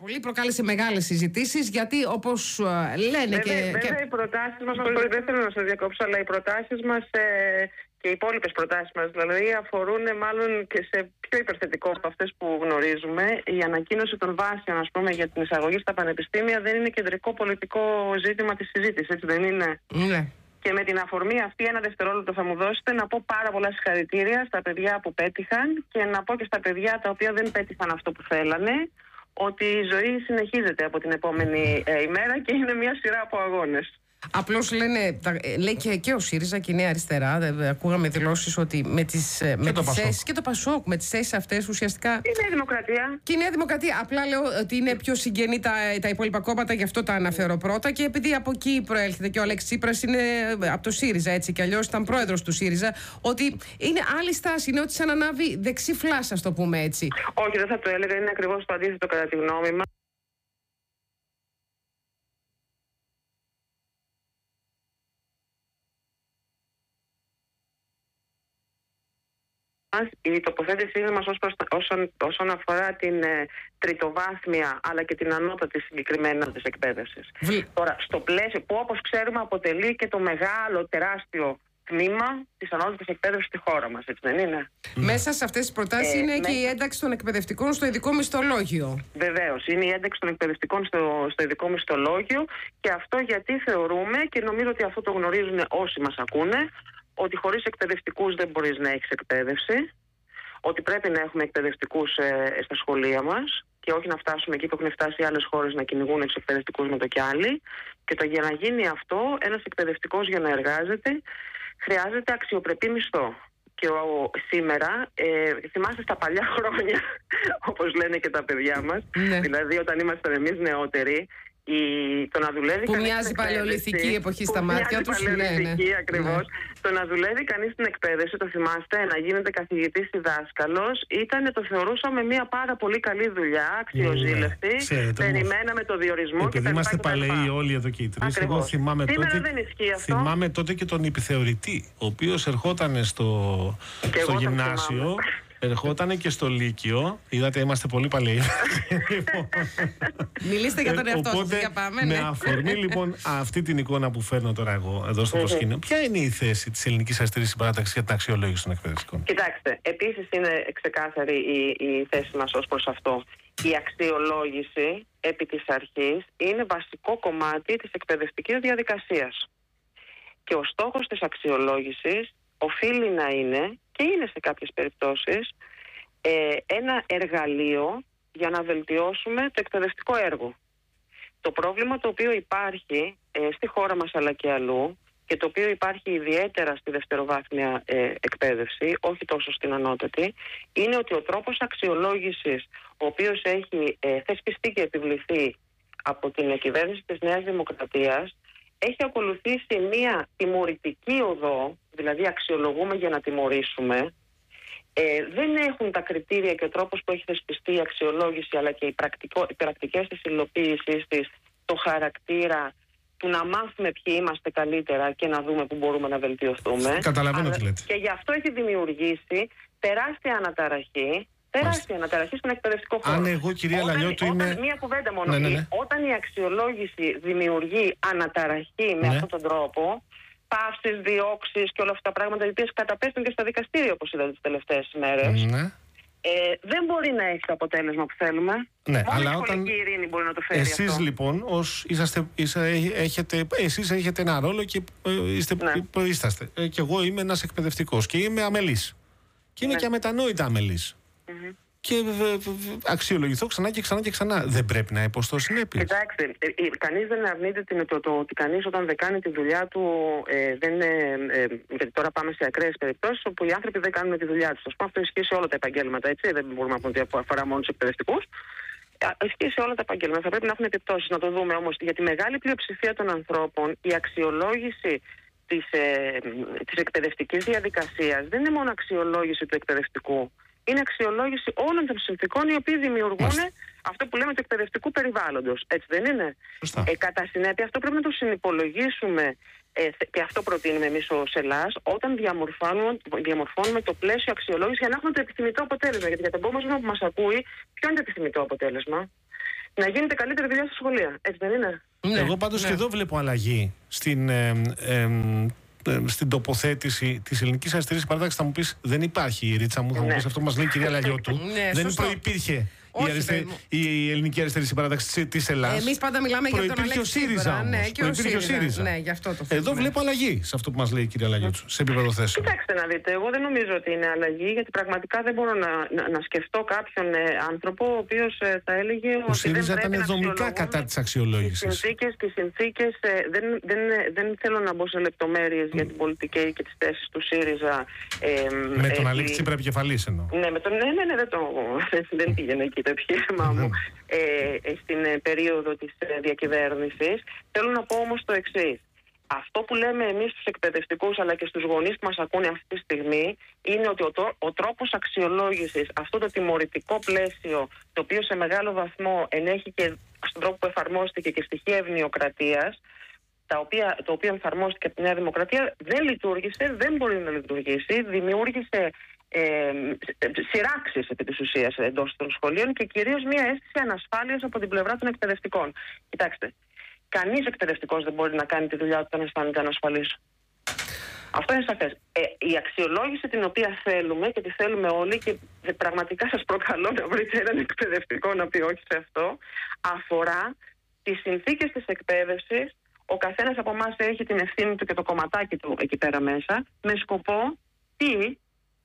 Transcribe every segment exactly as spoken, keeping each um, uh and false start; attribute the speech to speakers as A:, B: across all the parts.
A: πολύ, προκάλεσε μεγάλες συζητήσεις, γιατί όπως λένε.
B: Βέβαια,
A: και.
B: Βέβαια, και... οι προτάσεις μας, δεν θέλω να σας διακόψω, αλλά οι προτάσεις μας ε, και οι υπόλοιπες προτάσεις μας δηλαδή αφορούν μάλλον και σε πιο υπερθετικό από αυτές που γνωρίζουμε. Η ανακοίνωση των βάσεων, ας πούμε, για την εισαγωγή στα πανεπιστήμια δεν είναι κεντρικό πολιτικό ζήτημα της συζήτησης, έτσι δεν είναι?
A: Ναι.
B: Και με την αφορμή αυτή, ένα δευτερόλεπτο θα μου δώσετε να πω πάρα πολλά συγχαρητήρια στα παιδιά που πέτυχαν και να πω και στα παιδιά τα οποία δεν πέτυχαν αυτό που θέλανε, ότι η ζωή συνεχίζεται από την επόμενη ε, ημέρα και είναι μια σειρά από αγώνες.
A: Απλώς λένε, λέει και, και ο ΣΥΡΙΖΑ και η Νέα Αριστερά, ακούγαμε δηλώσεις ότι με τις, με τις θέσεις και το ΠΑΣΟΚ, με τις θέσεις αυτές ουσιαστικά.
B: Η Νέα Δημοκρατία.
A: Και η Νέα Δημοκρατία. Απλά λέω ότι είναι πιο συγγενή τα, τα υπόλοιπα κόμματα, γι' αυτό τα αναφέρω πρώτα. Και επειδή από εκεί προέρχεται και ο Αλέξης Τσίπρας είναι από το ΣΥΡΙΖΑ, έτσι κι αλλιώς ήταν πρόεδρος του ΣΥΡΙΖΑ, ότι είναι άλλη στάση, είναι ότι σαν ανάβει δεξί φλάσα, το πούμε έτσι.
B: Όχι, δεν θα το έλεγα, είναι ακριβώς το αντίθετο κατά τη γνώμη μας. Η τοποθέτησή μας ως προς, όσον, όσον αφορά την ε, τριτοβάθμια αλλά και την ανώτατη συγκεκριμένα της εκπαίδευσης. Β... Τώρα, στο πλαίσιο που όπως ξέρουμε αποτελεί και το μεγάλο τεράστιο τμήμα της ανώτατης εκπαίδευσης στη χώρα μας, έτσι δεν είναι?
A: Μέσα σε αυτές τις προτάσεις ε, είναι
B: μέσα...
A: και η ένταξη των εκπαιδευτικών στο ειδικό μισθολόγιο.
B: Βεβαίως, είναι η ένταξη των εκπαιδευτικών στο, στο ειδικό μισθολόγιο, και αυτό γιατί θεωρούμε, και νομίζω ότι αυτό το γνωρίζουν όσοι μας ακούνε, ότι χωρίς εκπαιδευτικούς δεν μπορείς να έχεις εκπαίδευση, ότι πρέπει να έχουμε εκπαιδευτικούς ε, στα σχολεία μας και όχι να φτάσουμε εκεί που έχουν φτάσει οι άλλες χώρες να κυνηγούν τους εκπαιδευτικούς με το κι άλλοι. Και το, για να γίνει αυτό, ένας εκπαιδευτικός για να εργάζεται χρειάζεται αξιοπρεπή μισθό. Και ο, σήμερα, ε, θυμάστε στα παλιά χρόνια, όπως λένε και τα παιδιά μας, ναι. Δηλαδή όταν ήμασταν εμείς νεότεροι, Η, το να δουλεύει
A: που μοιάζει παλαιολιθική εποχή στα μάτια τους.
B: Παλαιολιθική, ναι, ακριβώς. Ναι. Το να δουλεύει κανείς στην εκπαίδευση, το θυμάστε, να γίνεται καθηγητής ή δάσκαλος, ήταν, το θεωρούσαμε μια πάρα πολύ καλή δουλειά, αξιοζήλευτη. Ναι. Περιμέναμε το διορισμό.
C: Επειδή είμαστε παλαιοί όλοι εδώ και οι τρεις, εγώ θυμάμαι τότε,
B: δεν ισχύει αυτό.
C: θυμάμαι τότε και τον επιθεωρητή, ο οποίος ερχόταν στο, στο γυμνάσιο. Ερχότανε και στο Λύκειο. Είδατε, είμαστε πολύ παλαιοί.
A: Μιλήστε για τον εαυτό σας, για πάμε.
C: Με αφορμή λοιπόν αυτή την εικόνα που φέρνω τώρα εγώ εδώ στο προσκήνιο, ποια είναι η θέση της Ελληνικής Αριστερής Συμπαράταξης για την αξιολόγηση των εκπαιδευτικών?
B: Κοιτάξτε, επίσης είναι ξεκάθαρη η, η θέση μας ως προς αυτό. Η αξιολόγηση επί της αρχής είναι βασικό κομμάτι της εκπαιδευτικής διαδικασίας. Και ο στόχος της αξιολόγησης οφείλει να είναι, και είναι σε κάποιες περιπτώσεις, ε, ένα εργαλείο για να βελτιώσουμε το εκπαιδευτικό έργο. Το πρόβλημα το οποίο υπάρχει ε, στη χώρα μας αλλά και αλλού, και το οποίο υπάρχει ιδιαίτερα στη δευτεροβάθμια ε, εκπαίδευση, όχι τόσο στην ανώτατη, είναι ότι ο τρόπος αξιολόγησης, ο οποίος έχει ε, θεσπιστεί και επιβληθεί από την κυβέρνηση της Νέας Δημοκρατίας, έχει ακολουθήσει μια τιμωρητική οδό, δηλαδή αξιολογούμε για να τιμωρήσουμε. Ε, δεν έχουν τα κριτήρια και ο τρόπος που έχει θεσπιστεί η αξιολόγηση, αλλά και οι, πρακτικό, οι πρακτικές της υλοποίησης της, το χαρακτήρα του να μάθουμε ποιοι είμαστε καλύτερα και να δούμε που μπορούμε να βελτιωθούμε.
C: Καταλαβαίνω τι λέτε.
B: Και γι' αυτό έχει δημιουργήσει τεράστια αναταραχή. Τεράστια αναταραχή στον εκπαιδευτικό χώρο.
C: Αν εγώ, κυρία Λαλιώτου, είμαι.
B: Μία κουβέντα μόνο.
C: Ναι, ναι, ναι.
B: Όταν η αξιολόγηση δημιουργεί αναταραχή με
C: ναι.
B: αυτόν τον τρόπο, παύσεις, διώξεις και όλα αυτά τα πράγματα, οι οποίες καταπέφτουν και στα δικαστήρια, όπως είδατε τις τελευταίες ημέρες,
C: ναι.
B: ε, δεν μπορεί να έχει το αποτέλεσμα που θέλουμε.
C: Ναι,
B: μόνο
C: αλλά
B: η
C: όταν.
B: Η ειρήνη μπορεί να το φέρει.
C: Εσείς
B: αυτό.
C: λοιπόν, ως είσαστε, είστε, έχετε, εσείς έχετε ένα ρόλο και είστε, ναι. είσαστε. Ε, και εγώ είμαι ένας εκπαιδευτικός και είμαι αμελής. Και είμαι ναι. και αμετανόητα αμελής. Mm-hmm. Και αξιολογηθώ ξανά και ξανά και ξανά. Δεν πρέπει να υποστώ συνέπειες?
B: Κοιτάξτε, ε, ε, κανείς δεν αρνείται την, το, το ότι κανείς όταν δεν κάνει τη δουλειά του, ε, δεν είναι, ε, γιατί τώρα πάμε σε ακραίες περιπτώσεις όπου οι άνθρωποι δεν κάνουν τη δουλειά τους. Ας πούμε, αυτό ισχύει σε όλα τα επαγγέλματα, έτσι. Δεν μπορούμε να πούμε ότι αφορά μόνο τους εκπαιδευτικούς. Ισχύει σε όλα τα επαγγέλματα. Θα πρέπει να έχουν επιπτώσεις, να το δούμε όμως. Για τη μεγάλη πλειοψηφία των ανθρώπων, η αξιολόγηση της, ε, της εκπαιδευτικής διαδικασίας δεν είναι μόνο αξιολόγηση του εκπαιδευτικού. Είναι αξιολόγηση όλων των συνθηκών οι οποίοι δημιουργούν Μάλιστα. αυτό που λέμε του εκπαιδευτικού περιβάλλοντος. Έτσι δεν είναι? Ε, κατά συνέπεια, αυτό πρέπει να το συνυπολογίσουμε ε, και αυτό προτείνουμε εμείς ως Ελλάς, όταν διαμορφώνουμε, διαμορφώνουμε το πλαίσιο αξιολόγηση για να έχουμε το επιθυμητό αποτέλεσμα. Γιατί για τον κόσμο που μας ακούει, ποιο είναι το επιθυμητό αποτέλεσμα? να γίνεται καλύτερη δουλειά στα σχολεία. Έτσι δεν είναι?
C: Ναι, Εγώ πάντως ναι. και εδώ βλέπω αλλαγή στην, ε, ε, ε, στην τοποθέτηση της Ελληνικής Αριστερής Παράταξης. Θα μου πεις, δεν υπάρχει η ρίτσα μου, θα μου
B: ναι.
C: πεις, αυτό μας λέει η κυρία Λαγιώτου.
A: Ναι,
C: δεν προϋπήρχε. Η, αριστε... η Ελληνική Αριστερή Συμπαράταξη της Ελλάδας.
A: Εμείς πάντα μιλάμε για τον Αλέξη
C: ΣΥΡΙΖΑ. Όμως.
A: Ναι, και ο ΣΥΡΙΖΑ.
B: ΣΥΡΙΖΑ.
A: Ναι, γι' αυτό το
C: Εδώ ναι. βλέπω αλλαγή σε αυτό που μας λέει η κυρία Λαγιώτου, σε επίπεδο θέσεων.
B: Κοιτάξτε να δείτε, εγώ δεν νομίζω ότι είναι αλλαγή, γιατί πραγματικά δεν μπορώ να, να, να σκεφτώ κάποιον ε, άνθρωπο ο οποίος ε, θα έλεγε
C: ο
B: ότι. Ο
C: ΣΥΡΙΖΑ ήταν δομικά κατά της αξιολόγησης.
B: Τις συνθήκες, τις συνθήκες ε, δεν, δεν, δεν θέλω να μπω σε λεπτομέρειες mm. για την πολιτική και τις θέσεις του ΣΥΡΙΖΑ. Ε,
C: με τον
B: ε,
C: Αλέξη Τσίπρα επικεφαλής εννοώ.
B: Ναι, με τον, ναι, ναι, ναι, δεν, το, δεν πήγαινε εκεί το επιχείρημα μου. Ε, στην ε, περίοδο της ε, διακυβέρνησης. Θέλω να πω όμως το εξής. Αυτό που λέμε εμείς στους εκπαιδευτικούς αλλά και στους γονείς που μας ακούνε αυτή τη στιγμή είναι ότι ο, ο τρόπος αξιολόγησης, αυτό το τιμωρητικό πλαίσιο, το οποίο σε μεγάλο βαθμό ενέχει και στον τρόπο που εφαρμόστηκε και στοιχεία ευνοιοκρατίας, τα οποία, το οποίο εφαρμόστηκε από τη Νέα Δημοκρατία, δεν λειτουργήσε, δεν μπορεί να λειτουργήσει, δημιούργησε Ε, σειράξεις επί της ουσίας εντός των σχολείων και κυρίως μια αίσθηση ανασφάλειας από την πλευρά των εκπαιδευτικών. Κοιτάξτε, κανείς εκπαιδευτικός δεν μπορεί να κάνει τη δουλειά του όταν αισθάνεται ανασφαλής. Αυτό είναι σαφές. Ε, η αξιολόγηση την οποία θέλουμε και τη θέλουμε όλοι, και πραγματικά σας προκαλώ να βρείτε έναν εκπαιδευτικό να πει όχι σε αυτό, αφορά τις συνθήκες της εκπαίδευσης. Ο καθένας από εμάς έχει την ευθύνη του και το κομματάκι του εκεί πέρα μέσα, με σκοπό τι?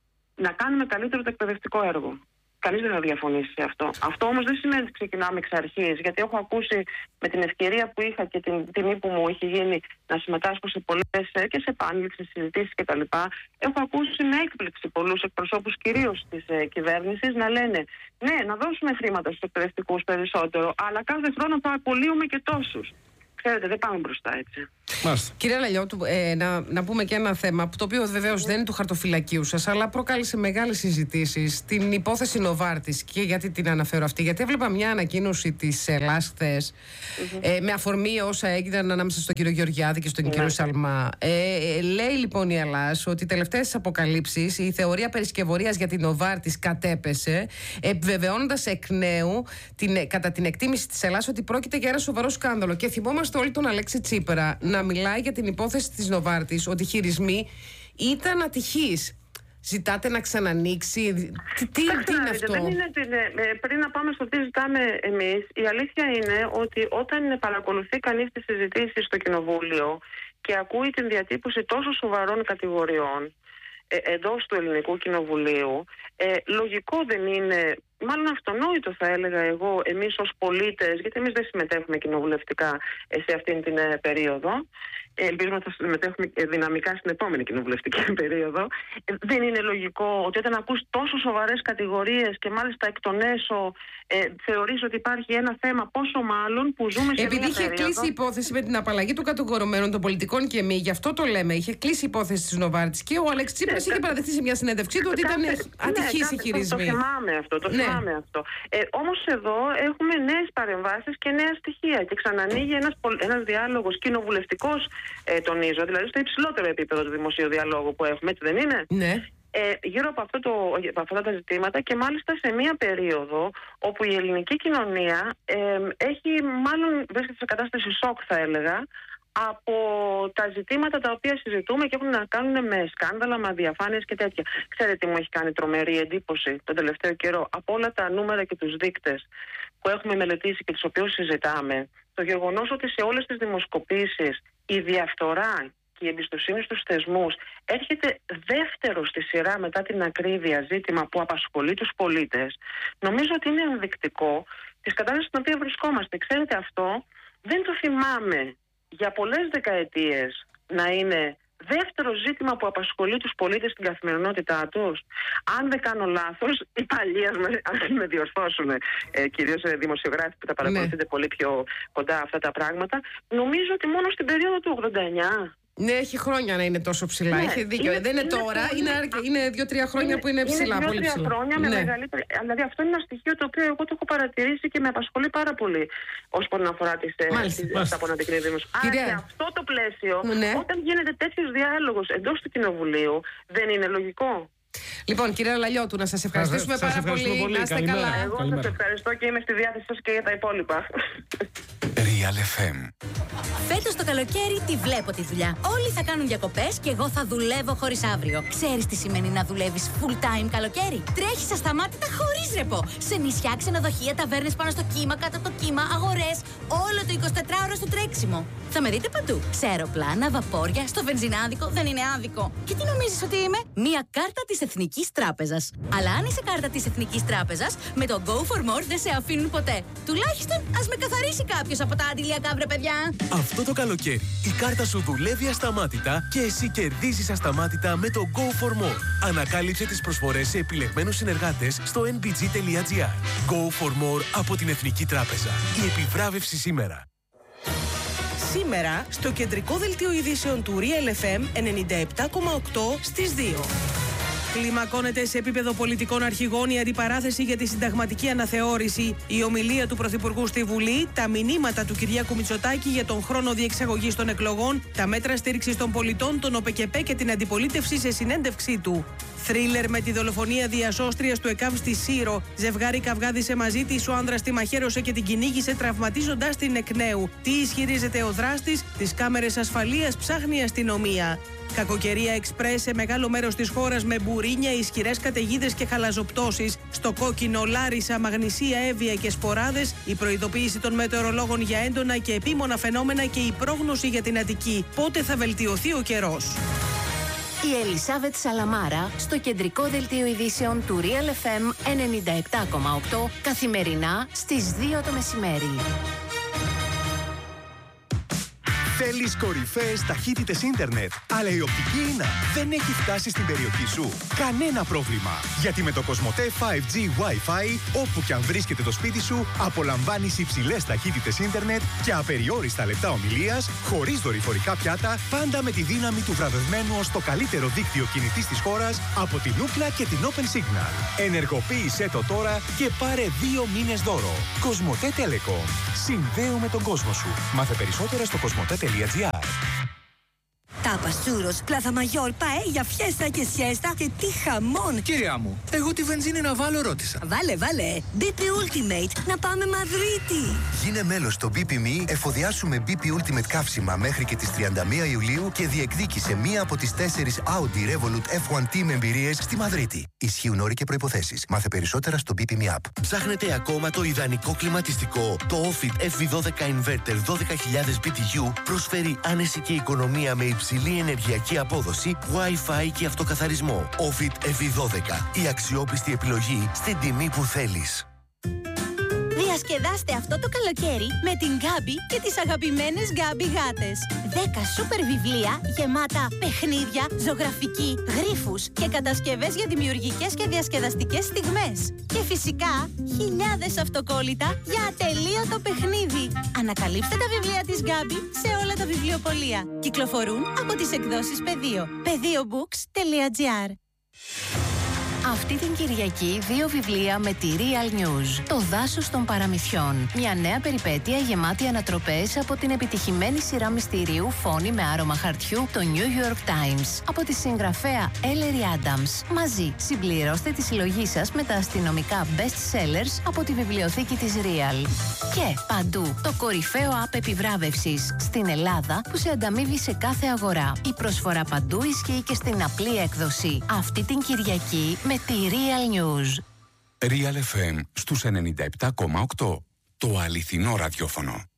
B: Να κάνουμε καλύτερο το εκπαιδευτικό έργο. Κανείς δεν θα διαφωνήσει σε αυτό. Αυτό όμως δεν σημαίνει ότι ξεκινάμε εξ αρχής, γιατί έχω ακούσει με την ευκαιρία που είχα και την τιμή που μου έχει γίνει να συμμετάσχω σε πολλές και σε πάνελ, σε συζητήσεις κτλ. Έχω ακούσει με έκπληξη πολλούς εκπροσώπους κυρίως της ε, κυβέρνησης να λένε ναι, να δώσουμε χρήματα στους εκπαιδευτικούς περισσότερο, αλλά κάθε χρόνο θα απολύουμε και τόσους. Ξέρετε, δεν πάμε μπροστά έτσι.
C: Μάλιστα.
A: Κυρία Λαγιώτου, ε, να, να πούμε και ένα θέμα, το οποίο βεβαίως δεν είναι του χαρτοφυλακίου σας, αλλά προκάλεσε μεγάλες συζητήσεις, την υπόθεση Νοβάρτης. Και γιατί την αναφέρω αυτή? Γιατί έβλεπα μια ανακοίνωση της Ελλάς χθες, mm-hmm. ε, με αφορμή όσα έγιναν ανάμεσα στον κύριο Γεωργιάδη και στον mm-hmm. κύριο Σαλμά. Ε, ε, λέει λοιπόν η Ελλάς ότι τελευταίες αποκαλύψεις, η θεωρία περισκευωρίας για την Νοβάρτης κατέπεσε, επιβεβαιώνοντας εκ νέου την, κατά την εκτίμηση της Ελλάς ότι πρόκειται για ένα σοβαρό σκάνδαλο. Και θυμόμαστε όλοι τον Αλέξη Τσίπρα να μιλάει για την υπόθεση της Νοβάρτης, ότι οι χειρισμοί ήταν ατυχείς. Ζητάτε να ξανανοίξει? Τι, τι, τι είναι αυτό?
B: Δεν είναι, πριν να πάμε στο τι ζητάμε εμείς, η αλήθεια είναι ότι όταν παρακολουθεί κανείς τις συζητήσεις στο Κοινοβούλιο και ακούει την διατύπωση τόσο σοβαρών κατηγοριών ε, εντός του Ελληνικού Κοινοβουλίου, ε, λογικό δεν είναι, μάλλον αυτονόητο θα έλεγα εγώ, εμείς ως πολίτες, γιατί εμείς δεν συμμετέχουμε κοινοβουλευτικά σε αυτήν την ε, περίοδο, ελπίζουμε ότι θα συμμετέχουμε δυναμικά στην επόμενη κοινοβουλευτική περίοδο, ε, δεν είναι λογικό ότι όταν ακούς τόσο σοβαρές κατηγορίες και μάλιστα εκ των έσω ε, θεωρείς ότι υπάρχει ένα θέμα, πόσο μάλλον που ζούμε σε
A: Επειδή
B: μια
A: είχε
B: περίοδο...
A: κλείσει η υπόθεση με την απαλλαγή των κατηγορουμένων των πολιτικών και μη, γι' αυτό το λέμε, είχε κλείσει η υπόθεση της Νοβάρτης και ο Αλέξη Τσίπρας είχε παραδεχτεί σε μια συνέντευξή του ότι ήταν ατυχής οι χειρισμοί.
B: Το θυμάμαι αυτό, το
A: ναι.
B: θυμάμαι αυτό. Ε, όμως εδώ έχουμε νέες παρεμβάσεις και νέα στοιχεία και ξανανοίγει ένας, ένας διάλογος κοινοβουλευτικός, ε, τονίζω, δηλαδή στο υψηλότερο επίπεδο του δημοσίου διαλόγου που έχουμε, έτσι δεν είναι?
A: Ναι.
B: Ε, γύρω από, αυτό το, από αυτά τα ζητήματα και μάλιστα σε μία περίοδο όπου η ελληνική κοινωνία ε, έχει μάλλον βρίσκεται σε κατάσταση σοκ θα έλεγα από τα ζητήματα τα οποία συζητούμε και έχουν να κάνουν με σκάνδαλα, με αδιαφάνειες και τέτοια. Ξέρετε τι μου έχει κάνει τρομερή εντύπωση τον τελευταίο καιρό? Από όλα τα νούμερα και τους δείκτες που έχουμε μελετήσει και τους οποίους συζητάμε, το γεγονός ότι σε όλες τις δημοσκοπήσεις η διαφθορά και η εμπιστοσύνη στους θεσμούς έρχεται δεύτερο στη σειρά μετά την ακρίβεια, ζήτημα που απασχολεί τους πολίτες, νομίζω ότι είναι ενδεικτικό της κατάστασης στην οποία βρισκόμαστε. Ξέρετε, αυτό δεν το θυμάμαι για πολλές δεκαετίες να είναι δεύτερο ζήτημα που απασχολεί τους πολίτες στην καθημερινότητά τους. Αν δεν κάνω λάθος, οι παλιοί, αν με διορθώσουν, ε, κυρίως ε, δημοσιογράφοι που τα παρακολουθείτε ναι. πολύ πιο κοντά αυτά τα πράγματα, νομίζω ότι μόνο στην περίοδο του ογδόντα εννιά.
A: Ναι, έχει χρόνια να είναι τόσο ψηλά. Ναι, έχει δίκιο. Είναι, δεν είναι, είναι τώρα, είναι, είναι δύο-τρία χρόνια είναι, που είναι ψηλά. Είναι
B: δύο-τρία χρόνια με
A: ναι.
B: μεγαλύτερη. Δηλαδή, αυτό είναι ένα στοιχείο το οποίο εγώ το έχω παρατηρήσει και με απασχολεί πάρα πολύ όσον αφορά τις αποναδεικνύδημους. Άρα σε αυτό το πλαίσιο, ναι. όταν γίνεται τέτοιος διάλογος εντός του Κοινοβουλίου, δεν είναι λογικό?
A: Λοιπόν, κύριε Λαλιώτου, να σας ευχαριστήσουμε
C: σας,
A: πάρα
C: σας
A: πολύ.
C: πολύ.
A: Να είστε
C: Καλημέρα.
A: καλά.
B: Εγώ σας ευχαριστώ και είμαι στη διάθεση σας και για τα υπόλοιπα.
D: Real εφ εμ.
E: Φέτος το καλοκαίρι τη βλέπω τη δουλειά. Όλοι θα κάνουν διακοπές και εγώ θα δουλεύω χωρίς αύριο. Ξέρεις τι σημαίνει να δουλεύεις full time καλοκαίρι? Τρέχεις ασταμάτητα χωρίς ρεπό. Σε νησιά, ξενοδοχεία, ταβέρνες πάνω στο κύμα, κάτω από το κύμα, αγορές. Όλο το εικοσιτετράωρο στο τρέξιμο. Θα με δείτε παντού. Σε αεροπλάνα, βαπόρια, στο βενζινάδικο, δεν είναι άδικο. Και τι νομίζεις ότι είμαι? Μία κάρτα της Εθνικής Τράπεζας. Αλλά αν είσαι κάρτα της Εθνικής Τράπεζας, με το Go for More δεν σε αφήνουν ποτέ. Τουλάχιστον ας με καθαρίσει κάποιος από τα αντιλιακά, βρε παιδιά.
F: Αυτό το καλοκαίρι η κάρτα σου δουλεύει ασταμάτητα και εσύ κερδίζεις ασταμάτητα με το Go for More. Ανακάλυψε τις προσφορές σε επιλεγμένους συνεργάτες στο εν μπι τζι τελεία τζι άρ. Go for More από την Εθνική Τράπεζα. Η επιβράβευση σήμερα.
G: Σήμερα στο κεντρικό δελτίο ειδήσεων του Real εφ εμ ενενήντα επτά κόμμα οκτώ στις δύο. Κλιμακώνεται σε επίπεδο πολιτικών αρχηγών η αντιπαράθεση για τη συνταγματική αναθεώρηση. Η ομιλία του Πρωθυπουργού στη Βουλή, τα μηνύματα του Κυριάκου Μητσοτάκη για τον χρόνο διεξαγωγής των εκλογών, τα μέτρα στήριξης των πολιτών, τον ΟΠΕΚΕΠΕ και την αντιπολίτευση σε συνέντευξή του. Θρίλερ με τη δολοφονία διασώστριας του ΕΚΑΒ στη Σύρο. Ζευγάρι καυγάδισε μαζί της, ο άνδρας τη μαχαίρωσε και την κυνήγησε τραυματίζοντας την εκ νέου. Τι ισχυρίζεται ο δράστης? Τις κάμερες ασφαλείας ψάχνει η αστυνομία. Κακοκαιρία εξπρές σε μεγάλο μέρος της χώρας με μπουρίνια, ισχυρές καταιγίδες και χαλαζοπτώσεις. Στο κόκκινο, Λάρισα, Μαγνησία, Εύβοια και Σποράδες. Η προειδοποίηση των μετεωρολόγων για έντονα και επίμονα φαινόμενα και η πρόγνωση για την Αττική. Πότε θα βελτιωθεί ο καιρός?
E: Η Ελισάβετ Σαλαμάρα στο κεντρικό δελτίο ειδήσεων του Real εφ εμ ενενήντα επτά κόμμα οκτώ καθημερινά στις δύο το μεσημέρι.
H: Θέλεις κορυφαίες ταχύτητες ίντερνετ, αλλά η οπτική ίνα δεν έχει φτάσει στην περιοχή σου? Κανένα πρόβλημα, γιατί με το Κοσμοτέ φάιβ τζι Wi-Fi, όπου και αν βρίσκεται το σπίτι σου, απολαμβάνεις υψηλές ταχύτητες ίντερνετ και απεριόριστα λεπτά ομιλίας, χωρίς δορυφορικά πιάτα, πάντα με τη δύναμη του βραβευμένου ως το καλύτερο δίκτυο κινητής της χώρας από την Ookla και την Open Signal. Ενεργοποίησέ το τώρα και πάρε δύο μήνες δώρο. Κοσμοτέ Telecom. Συνδέουμε τον κόσμο σου. Μάθε περισσότερα στο κοσμοτέ τελεία τζι άρ.
I: Τάπα, σούρος, πλάθα μαγιόρ, παέλια, φιέστα και σιέστα και τι χαμόν!
J: Κυρία μου, εγώ τη βενζίνη να βάλω ρώτησα.
I: Βάλε, βάλε! μπι πι Ultimate, να πάμε Μαδρίτη!
D: Γίνε μέλος στο μπι πι μι, εφοδιάσουμε μπι πι Ultimate καύσιμα μέχρι και τις τριάντα μία Ιουλίου και διεκδίκησε μία από τις τέσσερις Audi Revolut εφ ουάν Team εμπειρίες στη Μαδρίτη. Ισχύουν όροι και προϋποθέσεις. Μάθε περισσότερα στο μπι πι εμ App.
F: Ψάχνετε ακόμα το ιδανικό κλιματιστικό? Το Ofit εφ βι δώδεκα Inverter δώδεκα χιλιάδες μπι τι γιου προσφέρει άνεση και οικονομία με υψηλή ενεργειακή απόδοση, Wi-Fi και αυτοκαθαρισμό. Ofit εφ βι δώδεκα. Η αξιόπιστη επιλογή στην τιμή που θέλεις.
E: Διασκεδάστε αυτό το καλοκαίρι με την Γκάμπι και τις αγαπημένες Γκάμπι γάτες. δέκα σούπερ βιβλία γεμάτα παιχνίδια, ζωγραφική, γρίφους και κατασκευές για δημιουργικές και διασκεδαστικές στιγμές. Και φυσικά χιλιάδες αυτοκόλλητα για ατελείωτο παιχνίδι. Ανακαλύψτε τα βιβλία της Γκάμπι σε όλα τα βιβλιοπωλεία. Κυκλοφορούν από τις εκδόσεις Πεδίο. πεδίο μπουκς τελεία τζι άρ. Αυτή την Κυριακή δύο βιβλία με τη Real News. Το δάσος των παραμυθιών. Μια νέα περιπέτεια γεμάτη ανατροπές από την επιτυχημένη σειρά μυστηρίου Φόνη με άρωμα χαρτιού, το New York Times. Από τη συγγραφέα Ellery Adams. Μαζί συμπληρώστε τη συλλογή σας με τα αστυνομικά best sellers από τη βιβλιοθήκη της Real. Και παντού το κορυφαίο app επιβράβευσης στην Ελλάδα που σε ανταμείβει σε κάθε αγορά. Η προσφορά παντού ισχύει και στην απλή έκδοση. Αυτή την Κυριακή με τη Real News.
D: Real εφ εμ στους ενενήντα επτά κόμμα οκτώ. Το αληθινό ραδιόφωνο.